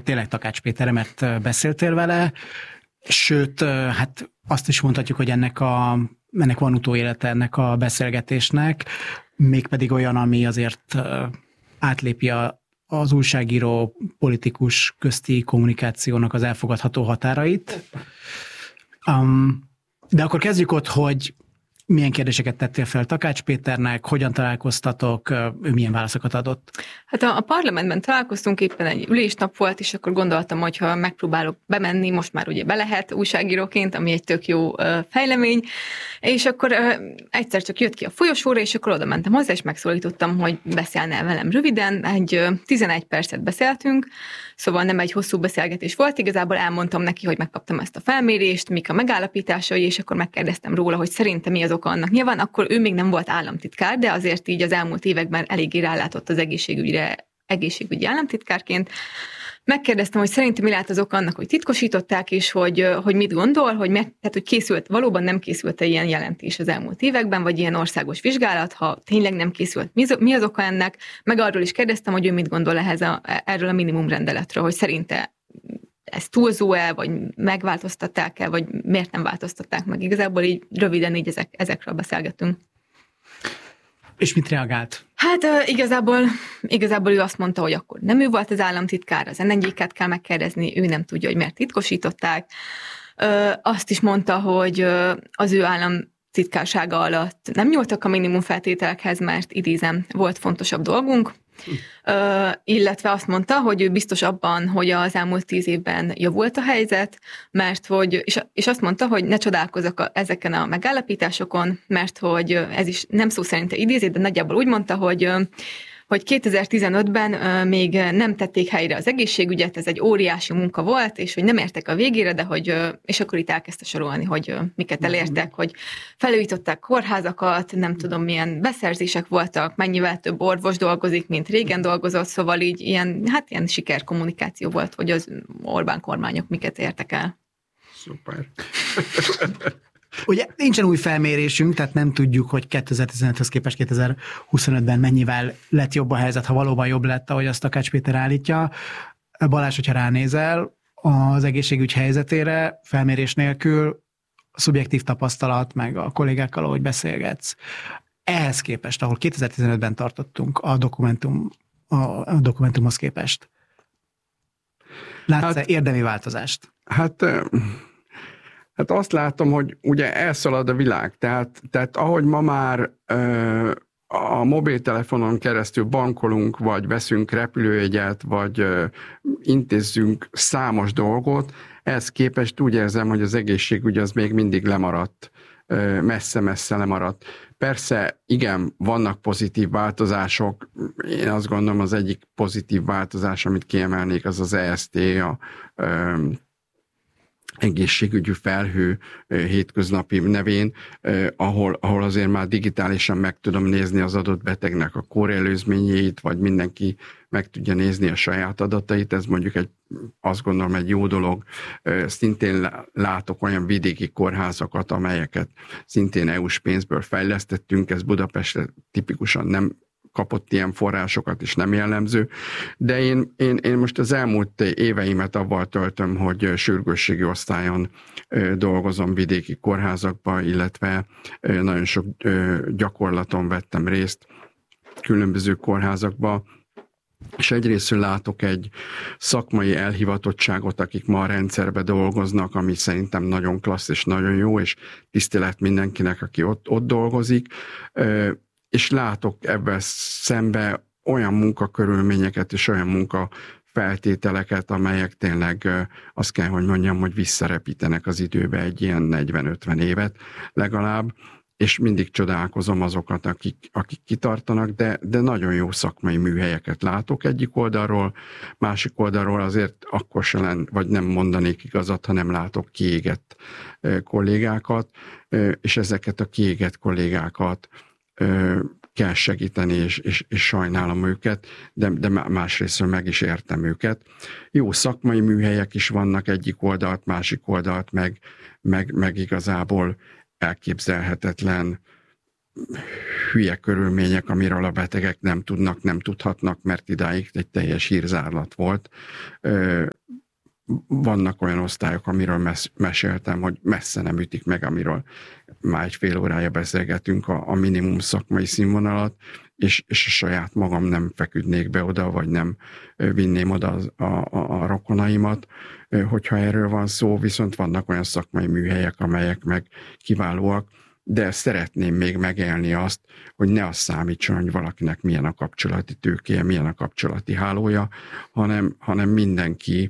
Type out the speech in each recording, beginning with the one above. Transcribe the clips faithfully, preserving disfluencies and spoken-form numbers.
tényleg Takács Péterre, mert beszéltél vele, sőt, hát azt is mondhatjuk, hogy ennek, a, ennek van utóélete ennek a beszélgetésnek, mégpedig olyan, ami azért átlépi a, az újságíró politikus közti kommunikációnak az elfogadható határait. Um, de akkor kezdjük ott, hogy milyen kérdéseket tettél fel Takács Péternek, hogyan találkoztatok, ő milyen válaszokat adott? Hát a, a parlamentben találkoztunk, éppen egy ülésnap volt, és akkor gondoltam, hogy ha megpróbálok bemenni, most már ugye be lehet újságíróként, ami egy tök jó uh, fejlemény, és akkor uh, egyszer csak jött ki a folyosóra, és akkor oda mentem hozzá, és megszólítottam, hogy beszélne velem röviden, egy uh, tizenegy percet beszéltünk, szóval nem egy hosszú beszélgetés volt, igazából elmondtam neki, hogy megkaptam ezt a felmérést, mik a megállapításai, és akkor megkérdeztem róla, hogy szerintem mi az oka annak. Nyilván akkor ő még nem volt államtitkár, de azért így az elmúlt években eléggé rálátott az egészségügyre, egészségügyi államtitkárként. Megkérdeztem, hogy szerintem mi lehet az oka annak, hogy titkosították, és hogy, hogy mit gondol, hogy, meg, tehát, hogy készült, valóban nem készült-e ilyen jelentés az elmúlt években, vagy ilyen országos vizsgálat, ha tényleg nem készült, mi az oka ennek, meg arról is kérdeztem, hogy ő mit gondol ehhez a, erről a minimum rendeletről, hogy szerinte ez túlzó-e, vagy megváltoztatták-e, vagy miért nem változtatták meg. Igazából így röviden így ezek, ezekről beszélgetünk. És mit reagált? Hát uh, igazából, igazából ő azt mondta, hogy akkor nem ő volt az államtitkár, az en egy ká-t kell megkérdezni, ő nem tudja, hogy miért titkosították. Uh, azt is mondta, hogy uh, az ő államtitkársága alatt nem nyúltak a minimum feltételekhez, mert idézem, volt fontosabb dolgunk. Uh, illetve azt mondta, hogy ő biztos abban, hogy az elmúlt tíz évben javult a helyzet, mert hogy, és, és azt mondta, hogy ne csodálkozzak a, ezeken a megállapításokon, mert hogy ez is nem szó szerint idézi, de nagyjából úgy mondta, hogy hogy kétezer-tizenötben még nem tették helyre az egészségügyet, ez egy óriási munka volt, és hogy nem értek a végére, de hogy, és akkor itt elkezdte sorolni, hogy miket elértek, hogy felújították kórházakat, nem tudom milyen beszerzések voltak, mennyivel több orvos dolgozik, mint régen dolgozott, szóval így ilyen, hát ilyen sikerkommunikáció volt, hogy az Orbán kormányok miket értek el. Szuper. Ugye nincsen új felmérésünk, tehát nem tudjuk, hogy kétezer-tizenöthöz képest kétezer-huszonötben mennyivel lett jobb a helyzet, ha valóban jobb lett, ahogy azt Takács Péter állítja. Balázs, hogyha ránézel az egészségügy helyzetére, felmérés nélkül, a szubjektív tapasztalat, meg a kollégákkal, ahogy beszélgetsz. Ehhez képest, ahol kétezer-tizenötben tartottunk a, dokumentum, a dokumentumhoz képest. Látsz-e hát, érdemi változást? Hát... Hát azt látom, hogy ugye elszalad a világ, tehát, tehát ahogy ma már ö, a mobiltelefonon keresztül bankolunk, vagy veszünk repülőjegyet, vagy ö, intézzünk számos dolgot, ehhez képest úgy érzem, hogy az egészségügy az még mindig lemaradt, ö, messze-messze lemaradt. Persze, igen, vannak pozitív változások, én azt gondolom az egyik pozitív változás, amit kiemelnék, az az e es té, a ö, egészségügyi felhő hétköznapi nevén, ahol, ahol azért már digitálisan meg tudom nézni az adott betegnek a kórelőzményeit, vagy mindenki meg tudja nézni a saját adatait, ez mondjuk egy, azt gondolom egy jó dolog. Szintén látok olyan vidéki kórházakat, amelyeket szintén é u-s pénzből fejlesztettünk, ez Budapestre tipikusan nem kapott ilyen forrásokat, és nem jellemző, de én, én, én most az elmúlt éveimet avval töltöm, hogy sürgősségi osztályon dolgozom vidéki kórházakba, illetve nagyon sok gyakorlaton vettem részt különböző kórházakba, és egyrésztről látok egy szakmai elhivatottságot, akik ma a rendszerbe dolgoznak, ami szerintem nagyon klassz és nagyon jó, és tisztelet mindenkinek, aki ott, ott dolgozik, és látok ebben szembe olyan munkakörülményeket és olyan munkafeltételeket, amelyek tényleg azt kell, hogy mondjam, hogy visszarepítenek az időbe egy ilyen negyven-ötven évet legalább, és mindig csodálkozom azokat, akik, akik kitartanak, de, de nagyon jó szakmai műhelyeket látok egyik oldalról, másik oldalról azért akkor se len, vagy nem mondanék igazat, ha nem látok kiégett kollégákat, és ezeket a kiégett kollégákat kell segíteni, és, és, és sajnálom őket, de, de másrésztről meg is értem őket. Jó szakmai műhelyek is vannak egyik oldalt, másik oldalt, meg, meg, meg igazából elképzelhetetlen hülye körülmények, amiről a betegek nem tudnak, nem tudhatnak, mert idáig egy teljes hírzárlat volt. vannak olyan osztályok, amiről mes- meséltem, hogy messze nem ütik meg, amiről már egy fél órája beszélgetünk a, a minimum szakmai színvonalat, és, és a saját magam nem feküdnék be oda, vagy nem vinném oda a, a, a rokonaimat, hogyha erről van szó, viszont vannak olyan szakmai műhelyek, amelyek meg kiválóak, de szeretném még megélni azt, hogy ne az számítson, hogy valakinek milyen a kapcsolati tőkéje, milyen a kapcsolati hálója, hanem, hanem mindenki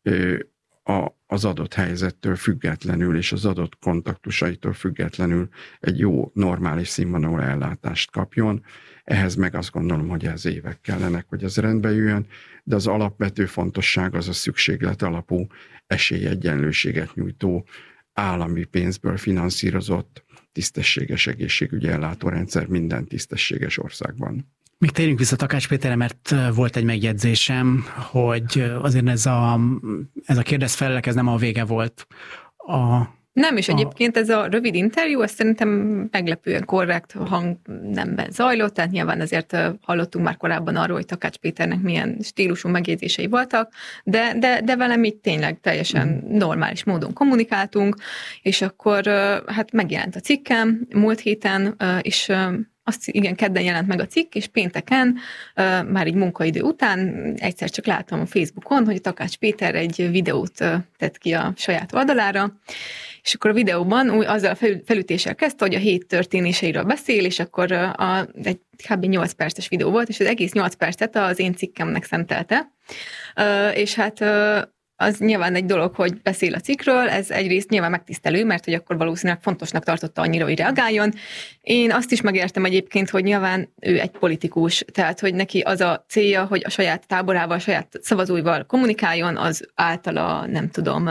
a, az adott helyzettől függetlenül és az adott kontaktusaitól függetlenül egy jó, normális színvonalú ellátást kapjon. Ehhez meg azt gondolom, hogy ez évek kellenek, hogy ez rendbe jöjjön, de az alapvető fontosság az a szükséglet alapú esélyegyenlőséget nyújtó, állami pénzből finanszírozott, tisztességes egészségügyi ellátórendszer minden tisztességes országban. Még térjünk vissza Takács Péterre, mert volt egy megjegyzésem, hogy azért ez a, ez a kérdezfelelek, ez nem a vége volt. A, nem, és a... egyébként ez a rövid interjú, ez szerintem meglepően korrekt hangnemben zajlott, tehát nyilván azért hallottunk már korábban arról, hogy Takács Péternek milyen stílusú megjegyzései voltak, de, de, de velem itt tényleg teljesen mm. normális módon kommunikáltunk, és akkor hát megjelent a cikkem múlt héten, és azt igen, kedden jelent meg a cikk, és pénteken, már így munkaidő után egyszer csak láttam a Facebookon, hogy Takács Péter egy videót tett ki a saját oldalára, és akkor a videóban úgy azzal a felütéssel kezdte, hogy a hét történéseiről beszél, és akkor a, egy kb. nyolc perces videó volt, és az egész nyolc percet az én cikkemnek szentelte. És hát az nyilván egy dolog, hogy beszél a cikkről, ez egyrészt nyilván megtisztelő, mert hogy akkor valószínűleg fontosnak tartotta annyira, hogy reagáljon. Én azt is megértem egyébként, hogy nyilván ő egy politikus, tehát hogy neki az a célja, hogy a saját táborával, a saját szavazóival kommunikáljon, az általa, nem tudom,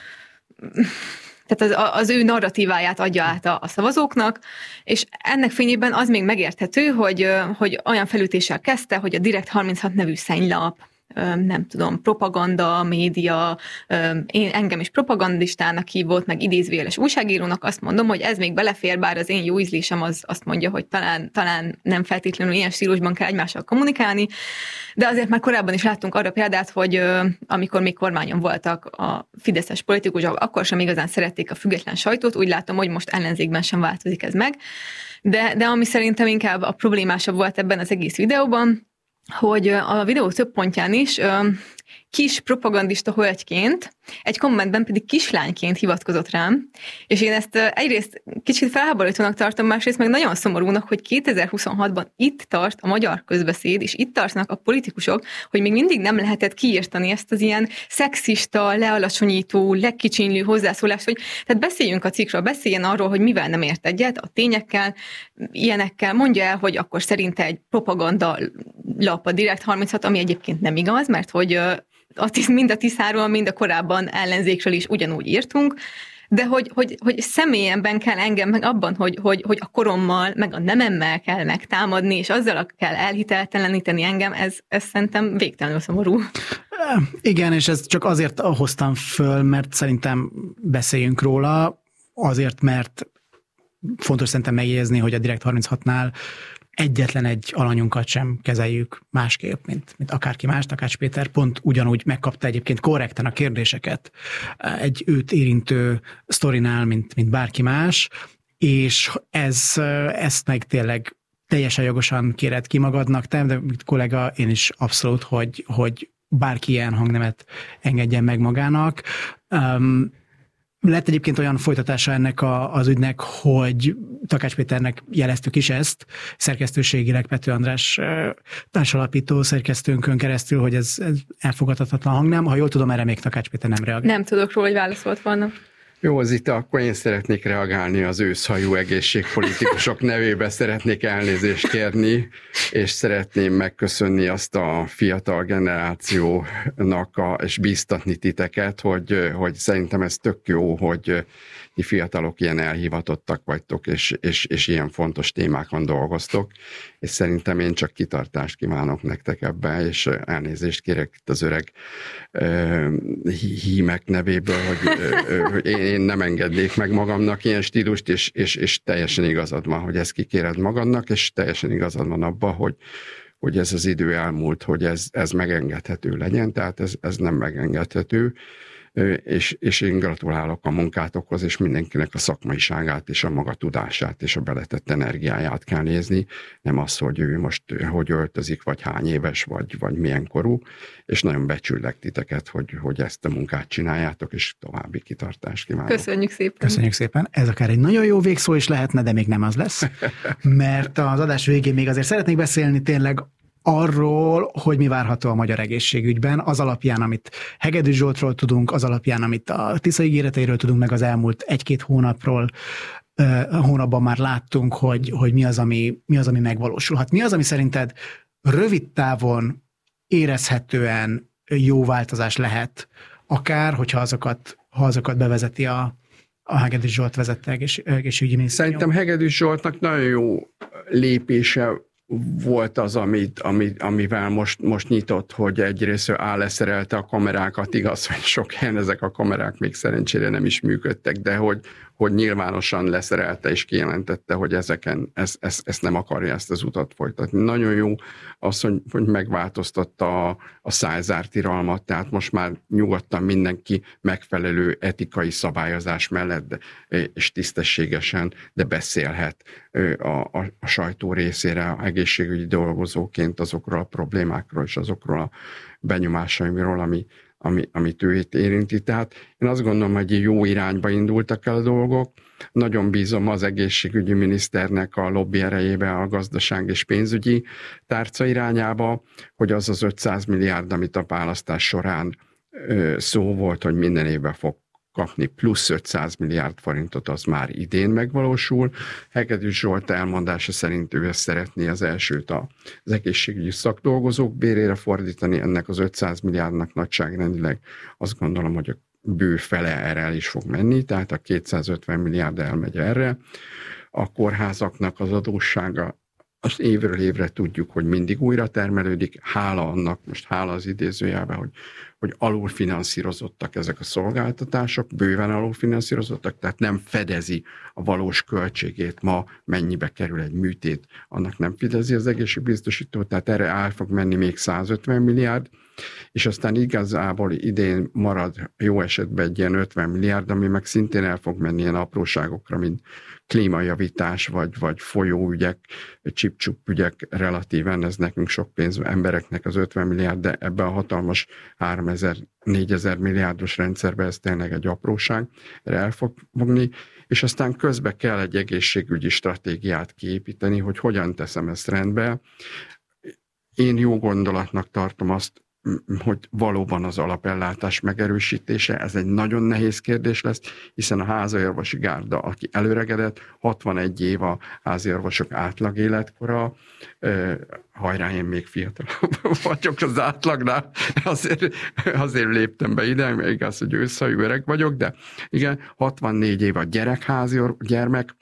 tehát az, az ő narratíváját adja át a, a szavazóknak, és ennek fényében az még megérthető, hogy, hogy olyan felütéssel kezdte, hogy a Direkt harminchat nevű szennylap, nem tudom, propaganda, média, én, engem is propagandistának hívott, meg idézőjeles újságírónak, azt mondom, hogy ez még belefér, bár az én jó ízlésem az azt mondja, hogy talán, talán nem feltétlenül ilyen stílusban kell egymással kommunikálni, de azért már korábban is láttunk arra példát, hogy amikor még kormányon voltak a fideszes politikusok, akkor sem igazán szerették a független sajtót, úgy látom, hogy most ellenzékben sem változik ez meg, de, de ami szerintem inkább a problémásabb volt ebben az egész videóban, hogy a videó több pontján is kis propagandista hölgyként, egy kommentben pedig kislányként hivatkozott rám, és én ezt egyrészt kicsit felháborítónak tartom, másrészt meg nagyon szomorúnak, hogy kétezer-huszonhatban itt tart a magyar közbeszéd, és itt tartanak a politikusok, hogy még mindig nem lehetett kiírtani ezt az ilyen szexista, lealacsonyító, legkicsinlő hozzászólást, hogy tehát beszéljünk a cikkről, beszéljen arról, hogy mivel nem ért egyet, a tényekkel, ilyenekkel, mondja el, hogy akkor szerinte egy propaganda lap a Direkt harminchat, ami egyébként nem igaz, mert hogy mind a Tiszáról, mind a korábban ellenzékről is ugyanúgy írtunk, de hogy, hogy, hogy személyenben kell engem meg abban, hogy, hogy, hogy a korommal, meg a nememmel kell megtámadni, és azzal kell elhitelteleníteni engem, ez, ez szerintem végtelenül szomorú. Igen, és ezt csak azért hoztam föl, mert szerintem beszéljünk róla, azért, mert fontos szerintem megjegyezni, hogy a Direkt harminchatnál egyetlen egy alanyunkat sem kezeljük másképp, mint, mint akárki más. Takács Péter pont ugyanúgy megkapta egyébként korrekten a kérdéseket egy őt érintő sztorinál, mint, mint bárki más, és ez, ezt meg tényleg teljesen jogosan kéred ki magadnak, te, de mint kollega, én is abszolút, hogy, hogy bárki ilyen hangnemet engedjen meg magának. Um, Lett egyébként olyan folytatása ennek a, az ügynek, hogy Takács Péternek jeleztük is ezt, szerkesztőségileg Pető András társalapító szerkesztőnkön keresztül, hogy ez, ez elfogadhatatlan hangnem. Ha jól tudom, erre még Takács Péter nem reagál. Nem tudok róla, hogy válaszolt volna. Jó, Zita, akkor én szeretnék reagálni az őszhajú egészségpolitikusok nevébe, szeretnék elnézést kérni, és szeretném megköszönni azt a fiatal generációnak, a, és bíztatni titeket, hogy, hogy szerintem ez tök jó, hogy ti fiatalok ilyen elhivatottak vagytok, és, és, és ilyen fontos témákon dolgoztok, és szerintem én csak kitartást kívánok nektek ebbe, és elnézést kérek itt az öreg uh, hímek nevéből, hogy, uh, hogy én, én nem engednék meg magamnak ilyen stílust, és, és, és teljesen igazad van, hogy ezt kikéred magadnak, és teljesen igazad van abban, hogy, hogy ez az idő elmúlt, hogy ez, ez megengedhető legyen, tehát ez, ez nem megengedhető. és, és én gratulálok a munkátokhoz, és mindenkinek a szakmaiságát, és a maga tudását, és a beletett energiáját kell nézni, nem az, hogy ő most hogy öltözik, vagy hány éves, vagy, vagy milyen korú, és nagyon becsüllek titeket, hogy, hogy ezt a munkát csináljátok, és további kitartást kívánok. Köszönjük szépen. Köszönjük szépen. Ez akár egy nagyon jó végszó is lehetne, de még nem az lesz, mert az adás végén még azért szeretnék beszélni tényleg arról, hogy mi várható a magyar egészségügyben, az alapján, amit Hegedűs Zsoltról tudunk, az alapján, amit a Tisza ígéreteiről tudunk, meg az elmúlt egy-két hónapról, hónapban már láttunk, hogy, hogy mi, az, ami, mi az, ami megvalósulhat. Mi az, ami szerinted rövid távon érezhetően jó változás lehet, akár, hogyha azokat, ha azokat bevezeti a, a Hegedűs Zsolt vezette egészségügyi minisztérium? Szerintem Hegedűs Zsoltnak nagyon jó lépése volt az, amit, amit, amivel most, most nyitott, hogy egyrészt áll leszerelte a kamerákat, igaz, hogy sok helyen ezek a kamerák még szerencsére nem is működtek, de hogy, hogy nyilvánosan leszerelte és kijelentette, hogy ezeken ezt ez, ez nem akarja ezt az utat folytatni. Nagyon jó az, hogy, hogy megváltoztatta a, a szájzártiralmat, tehát most már nyugodtan mindenki megfelelő etikai szabályozás mellett de, és tisztességesen, de beszélhet a, a, a sajtó részére egészségügyi dolgozóként azokról a problémákról és azokról a benyomásaimról, ami Ami, amit ő itt érinti. Tehát én azt gondolom, hogy jó irányba indultak el a dolgok. Nagyon bízom az egészségügyi miniszternek a lobby erejébe a gazdaság és pénzügyi tárca irányába, hogy az az ötszáz milliárd, amit a választás során ö, szó volt, hogy minden évben fog kapni plusz ötszáz milliárd forintot, az már idén megvalósul. Hegedűs Zsolt elmondása szerint ő ezt szeretné az elsőt az egészségügyi szakdolgozók bérére fordítani, ennek az ötszáz milliárdnak nagyságrendileg azt gondolom, hogy a bő fele erre el is fog menni, tehát a kétszázötven milliárd elmegy erre. A kórházaknak az adóssága, azt évről évre tudjuk, hogy mindig újra termelődik, hála annak, most hála az idézőjelben, hogy, hogy alulfinanszírozottak ezek a szolgáltatások, bőven alulfinanszírozottak, tehát nem fedezi a valós költségét ma, mennyibe kerül egy műtét, annak nem fedezi az egészségbiztosító, tehát erre el fog menni még százötven milliárd, és aztán igazából idén marad jó esetben egy ilyen ötven milliárd, ami meg szintén el fog menni ilyen apróságokra, mint klímajavítás, vagy, vagy folyóügyek, csip-csup ügyek relatíven, ez nekünk sok pénz, embereknek az ötven milliárd, de ebben a hatalmas háromezer-négyezer milliárdos rendszerben ez tényleg egy apróság, erre el fog fogni, és aztán közben kell egy egészségügyi stratégiát kiépíteni, hogy hogyan teszem ezt rendbe. Én jó gondolatnak tartom azt, hogy valóban az alapellátás megerősítése, ez egy nagyon nehéz kérdés lesz, hiszen a háziorvosi gárda, aki előregedett, hatvanegy év a háziorvosok átlag életkora, hajrá, én még fiatal vagyok az átlagnál, azért, azért léptem be ide, még az, hogy őszhajú öreg vagyok, de igen, hatvannégy év a gyerekházi gyermek,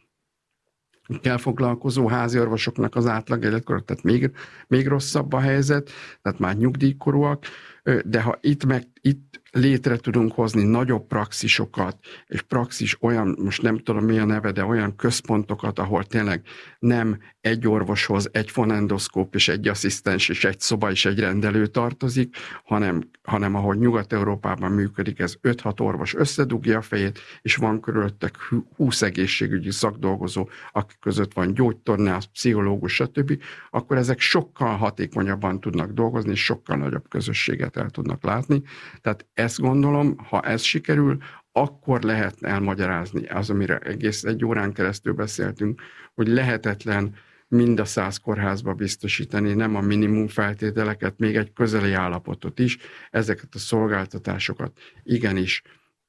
kell foglalkozó háziorvosoknak az átlag életkor, tehát még, még rosszabb a helyzet, tehát már nyugdíjkorúak, de ha itt, meg, itt létre tudunk hozni nagyobb praxisokat, és praxis olyan, most nem tudom mi a neve, de olyan központokat, ahol tényleg nem egy orvoshoz egy fonendoszkóp és egy asszisztens és egy szoba és egy rendelő tartozik, hanem, hanem ahogy Nyugat-Európában működik, ez öt-hat orvos összedugja a fejét, és van körülöttek húsz egészségügyi szakdolgozó, akik között van gyógytornász, pszichológus, stb., akkor ezek sokkal hatékonyabban tudnak dolgozni, és sokkal nagyobb közösséget el tudnak látni. Tehát ezt gondolom, ha ez sikerül, akkor lehet elmagyarázni az, amire egész egy órán keresztül beszéltünk, hogy lehetetlen mind a száz kórházba biztosítani, nem a minimum feltételeket, még egy közeli állapotot is, ezeket a szolgáltatásokat igenis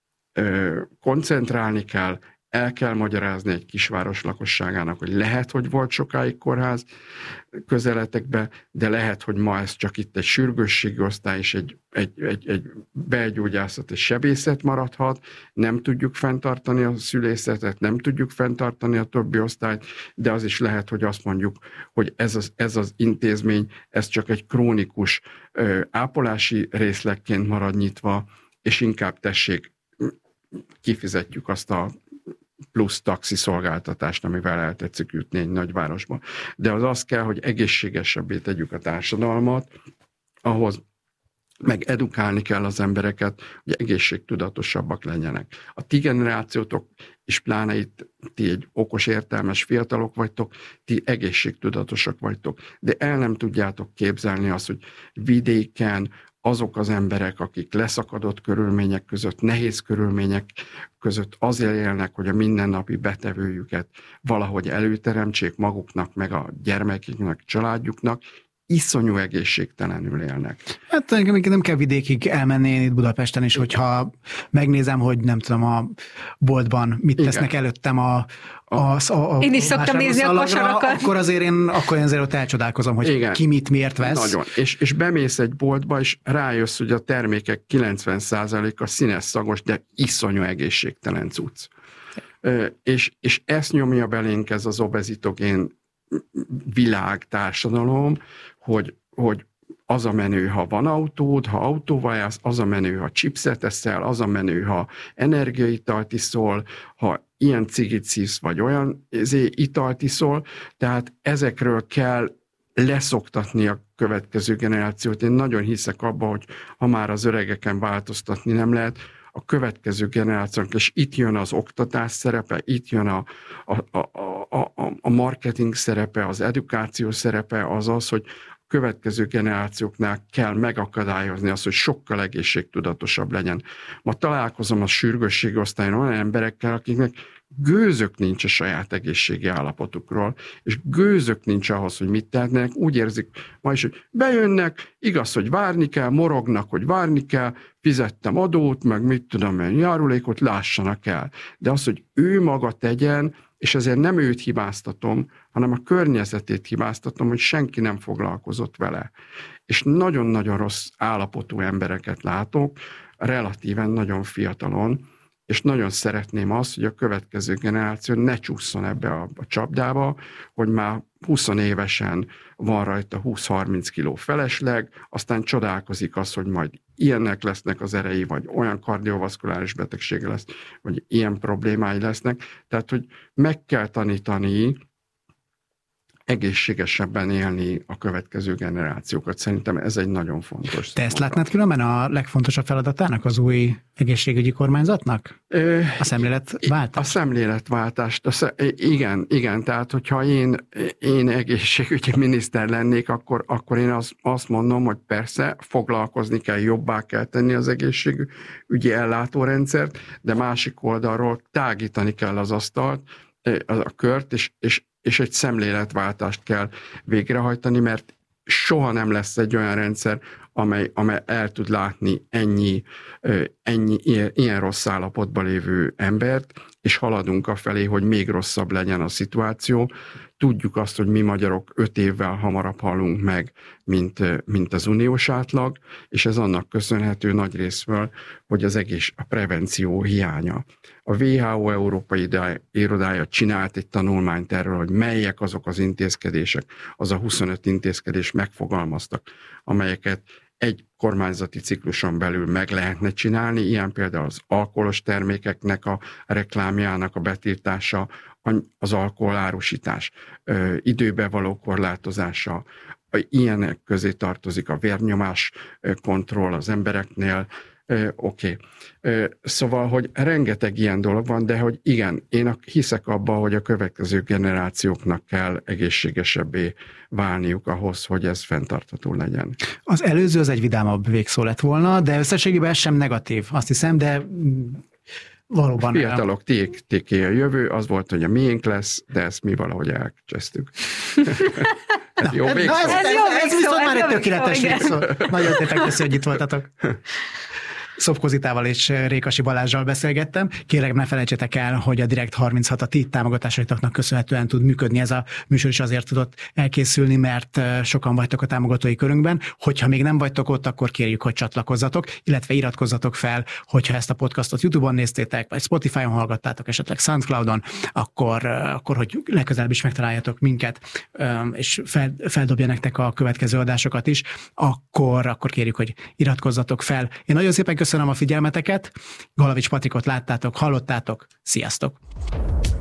ö, koncentrálni kell, el kell magyarázni egy kisváros lakosságának, hogy lehet, hogy volt sokáig kórház közeletekbe, de lehet, hogy ma ez csak itt egy sürgősségi osztály és egy, egy, egy, egy belgyógyászat és sebészet maradhat, nem tudjuk fenntartani a szülészetet, nem tudjuk fenntartani a többi osztályt, de az is lehet, hogy azt mondjuk, hogy ez az, ez az intézmény, ez csak egy krónikus ö, ápolási részlegként marad nyitva, és inkább tessék, kifizetjük azt a plusz taxi szolgáltatást, amivel el tetszik jutni egy nagyvárosba. De az az kell, hogy egészségesebbé tegyük a társadalmat, ahhoz meg edukálni kell az embereket, hogy egészségtudatosabbak legyenek. A ti generációtok, és pláne itt ti egy okos, értelmes fiatalok vagytok, ti egészségtudatosak vagytok, de el nem tudjátok képzelni azt, hogy vidéken azok az emberek, akik leszakadott körülmények között, nehéz körülmények között azért élnek, hogy a mindennapi betevőjüket valahogy előteremtsék maguknak, meg a gyermeküknek, családjuknak, iszonyú egészségtelenül élnek. Hát nem kell vidékig elmenni én itt Budapesten is, hogyha megnézem, hogy nem tudom, a boltban mit Igen. tesznek előttem a, a, a, a Én is szoktam nézni a kosarakat. Akkor azért én akkor azért ott elcsodálkozom, hogy Igen. ki mit miért vesz. Nagyon. És, és bemész egy boltba, és rájössz, hogy a termékek kilencven százaléka színes, szagos, de iszonyú egészségtelen cucc. És, és ezt nyomja belénk ez az obezitogén világ, társadalom, hogy, hogy az a menő, ha van autód, ha autóval jársz, az a menő, ha chipset eszel, az a menő, ha energiaitalt iszol, ha ilyen cigit szívsz, vagy olyan italt iszol, tehát ezekről kell leszoktatni a következő generációt. Én nagyon hiszek abba, hogy ha már az öregeken változtatni nem lehet, a következő generációnak, és itt jön az oktatás szerepe, itt jön a, a, a, a, a marketing szerepe, az edukáció szerepe, az az, hogy a következő generációknál kell megakadályozni azt, hogy sokkal egészségtudatosabb legyen. Ma találkozom a sürgősségi osztályon olyan emberekkel, akiknek gőzök nincs a saját egészségi állapotukról, és gőzök nincs ahhoz, hogy mit tehetnek, úgy érzik ma is, hogy bejönnek, igaz, hogy várni kell, morognak, hogy várni kell, fizettem adót, meg mit tudom én, járulékot, lássanak el. De az, hogy ő maga tegyen, és ezért nem őt hibáztatom, hanem a környezetét hibáztatom, hogy senki nem foglalkozott vele. És nagyon-nagyon rossz állapotú embereket látok, relatíven nagyon fiatalon, és nagyon szeretném azt, hogy a következő generáció ne csúszson ebbe a, a csapdába, hogy már húsz évesen van rajta húsz-harminc kiló felesleg, aztán csodálkozik az, hogy majd ilyenek lesznek az erei, vagy olyan kardiovaszkuláris betegsége lesz, vagy ilyen problémái lesznek. Tehát, hogy meg kell tanítani egészségesebben élni a következő generációkat. Szerintem ez egy nagyon fontos. Te ezt látnád különben a legfontosabb feladatának az új egészségügyi kormányzatnak? A szemléletváltás? A szemléletváltást. A szem, igen, igen, tehát hogyha én, én egészségügyi miniszter lennék, akkor, akkor én az, azt mondom, hogy persze foglalkozni kell, jobbá kell tenni az egészségügyi ellátórendszert, de másik oldalról tágítani kell az asztalt, a kört, és, és és egy szemléletváltást kell végrehajtani, mert soha nem lesz egy olyan rendszer, amely, amely el tud látni ennyi, ennyi ilyen, ilyen rossz állapotban lévő embert, és haladunk afelé, hogy még rosszabb legyen a szituáció. Tudjuk azt, hogy mi magyarok öt évvel hamarabb halunk meg, mint, mint az uniós átlag, és ez annak köszönhető nagy részről, hogy az egész a prevenció hiánya. A dupla vé há ó Európai Irodája csinált egy tanulmányt erről, hogy melyek azok az intézkedések, az a huszonöt intézkedés megfogalmaztak, amelyeket egy kormányzati cikluson belül meg lehetne csinálni, ilyen például az alkoholos termékeknek a reklámjának a betiltása, az alkoholárusítás, időbe való korlátozása, ilyenek közé tartozik a vérnyomás kontroll az embereknél. Oké. Okay. Szóval, hogy rengeteg ilyen dolog van, de hogy igen, én hiszek abba, hogy a következő generációknak kell egészségesebbé válniuk ahhoz, hogy ez fenntartható legyen. Az előző az egy vidámabb végszó lett volna, de összességében ez sem negatív, azt hiszem, de valóban. Fiatalok, tiéké a jövő, az volt, hogy a miénk lesz, de ezt mi valahogy elcsesztük. Ez jó végszó. Ez, ez, ez, ez viszont már egy tökéletes végszó. Nagyon szépen köszönjük, hogy itt voltatok. Szopkozitával és Rékasi Balázsral beszélgettem. Kérlek, ne felejtsétek el, hogy a Direkt harminchat a ti támogatásaitoknak köszönhetően tud működni. Ez a műsor is azért tudott elkészülni, mert sokan vagytok a támogatói körünkben. Hogyha még nem vagytok ott, akkor kérjük, hogy csatlakozzatok, illetve iratkozzatok fel, hogyha ezt a podcastot YouTube-on néztétek, vagy Spotify-on hallgattátok, esetleg SoundCloud-on, akkor, akkor hogy legközelebb is megtaláljatok minket, és fel, feldobja nektek a következő adásokat is, akkor, akkor kérjük, hogy iratkozzatok fel. Én nagyon szépen köszönöm a figyelmeteket. Galavics Patrikot láttátok, hallottátok. Sziasztok!